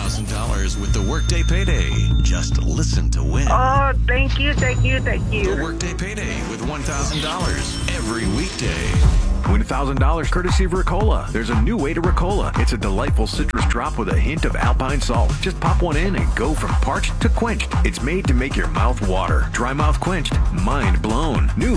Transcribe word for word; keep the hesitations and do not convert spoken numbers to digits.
thousand dollars with the Workday Payday. Just listen to win. Oh, thank you, thank you, thank The you. Workday Payday with one thousand dollars every weekday. Win one thousand dollars courtesy of Ricola. There's a new way to Ricola. It's a delightful citrus drop with a hint of alpine salt. Just pop one in and go from parched to quenched. It's made to make your mouth water. Dry mouth quenched. Mind blown. New